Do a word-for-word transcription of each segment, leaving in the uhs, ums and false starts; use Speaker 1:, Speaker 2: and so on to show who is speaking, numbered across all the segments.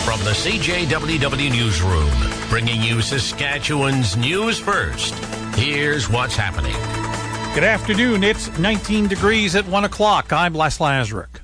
Speaker 1: From the C J W W Newsroom, bringing you Saskatchewan's news first. Here's what's happening.
Speaker 2: Good afternoon. It's nineteen degrees at one o'clock. I'm Les Lazaruk.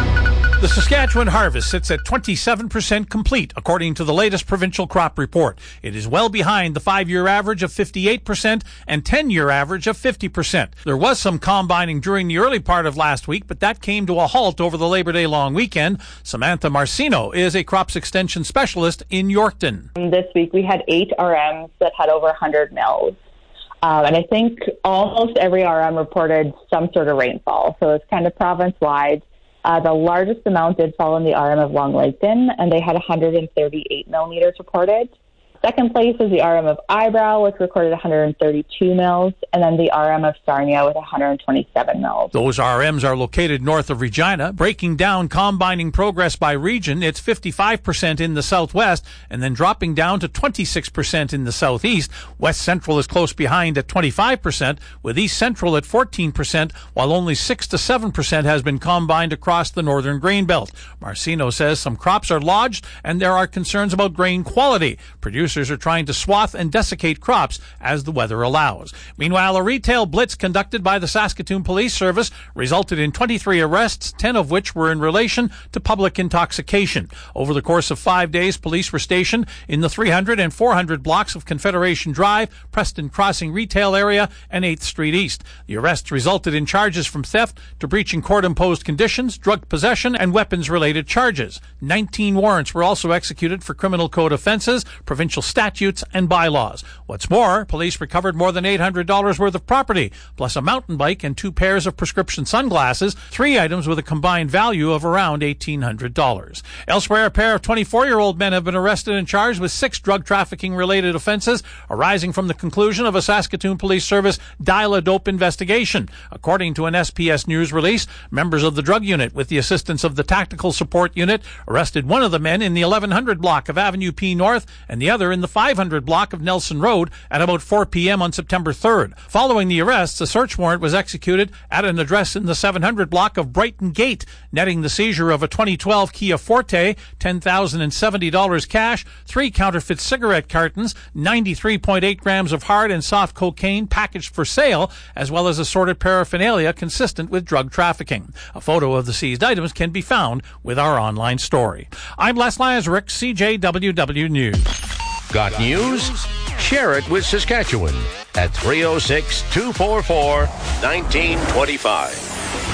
Speaker 2: The Saskatchewan harvest sits at twenty-seven percent complete, according to the latest provincial crop report. It is well behind the five-year average of fifty-eight percent and ten-year average of fifty percent. There was some combining during the early part of last week, but that came to a halt over the Labor Day long weekend. Samantha Marcino is a crops extension specialist in Yorkton.
Speaker 3: This week we had eight R Ms that had over one hundred mils. Um, and I think almost every R M reported some sort of rainfall, so it's kind of province-wide. Uh, the largest amount did fall in the R M of Long Laketon, and they had one hundred thirty-eight millimeters reported. Second place is the R M of Eyebrow, which recorded one hundred thirty-two mils, and then the R M of Sarnia with one hundred twenty-seven mils.
Speaker 2: Those R Ms are located north of Regina. Breaking down combining progress by region, it's fifty-five percent in the southwest, and then dropping down to twenty-six percent in the southeast. West Central is close behind at twenty-five percent, with East Central at fourteen percent, while only six to seven percent has been combined across the northern grain belt. Marcino says some crops are lodged, and there are concerns about grain quality. Producers are trying to swath and desiccate crops as the weather allows. Meanwhile, a retail blitz conducted by the Saskatoon Police Service resulted in twenty-three arrests, ten of which were in relation to public intoxication. Over the course of five days, police were stationed in the three hundred and four hundred blocks of Confederation Drive, Preston Crossing retail area, and eighth Street East. The arrests resulted in charges from theft to breaching court-imposed conditions, drug possession, and weapons-related charges. nineteen warrants were also executed for criminal code offenses, provincial statutes, and bylaws. What's more, police recovered more than eight hundred dollars worth of property, plus a mountain bike and two pairs of prescription sunglasses, three items with a combined value of around eighteen hundred dollars. Elsewhere, a pair of twenty-four-year-old men have been arrested and charged with six drug trafficking-related offenses arising from the conclusion of a Saskatoon Police Service dial-a-dope investigation. According to an S P S News release, members of the drug unit, with the assistance of the Tactical Support Unit, arrested one of the men in the eleven hundred block of Avenue P North and the other in the five hundred block of Nelson Road at about four p.m. on September third. Following the arrests, a search warrant was executed at an address in the seven hundred block of Brighton Gate, netting the seizure of a twenty twelve Kia Forte, ten thousand seventy dollars cash, three counterfeit cigarette cartons, ninety-three point eight grams of hard and soft cocaine packaged for sale, as well as assorted paraphernalia consistent with drug trafficking. A photo of the seized items can be found with our online story. I'm Les Lazaruk, C J W W News.
Speaker 1: Got news? Share it with Saskatchewan at three oh six, two four four, one nine two five.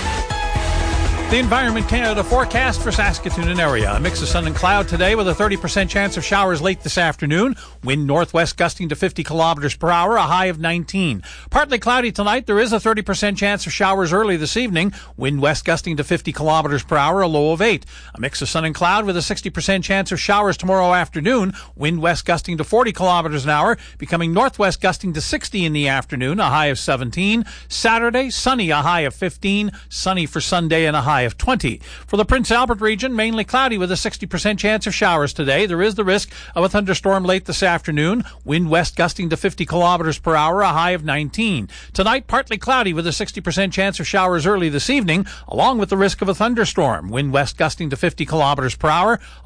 Speaker 2: The Environment Canada forecast for Saskatoon and area. A mix of sun and cloud today with a thirty percent chance of showers late this afternoon. Wind northwest gusting to fifty kilometers per hour, a high of nineteen. Partly cloudy tonight. There is a thirty percent chance of showers early this evening. Wind west gusting to fifty kilometers per hour, a low of eight. A mix of sun and cloud with a sixty percent chance of showers tomorrow afternoon. Wind west gusting to forty kilometers an hour, becoming northwest gusting to sixty in the afternoon, a high of seventeen. Saturday, sunny, a high of fifteen. Sunny for Sunday and a high of twenty. For the Prince Albert region, mainly cloudy with a sixty percent chance of showers today. There is the risk of a thunderstorm late this afternoon. Wind west gusting to fifty kilometers per hour, a high of nineteen. Tonight, partly cloudy with a sixty percent chance of showers early this evening, along with the risk of a thunderstorm. Wind west gusting to fifty kilometers per hour,